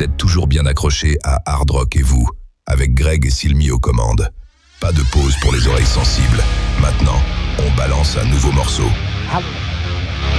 êtes toujours bien accrochés à Hard Rock et vous, avec Greg et Silmi aux commandes. Pas de pause pour les oreilles sensibles. Maintenant, on balance un nouveau morceau. Ah.